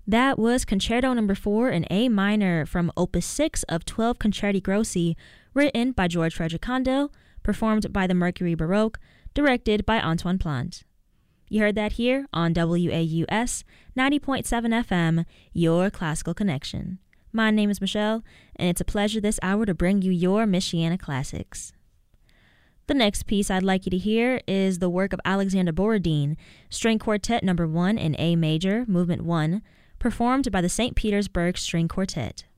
That was Concerto Number 4 in A minor from Opus 6 of 12 Concerti Grossi, written by George Frederick Handel, performed by the Mercury Baroque, directed by Antoine Plant. You heard that here on WAUS 90.7 FM, your classical connection. My name is Michelle, and it's a pleasure this hour to bring you your Michiana classics. The next piece I'd like you to hear is the work of Alexander Borodin, String Quartet Number 1 in A major, Movement 1, performed by the St. Petersburg String Quartet.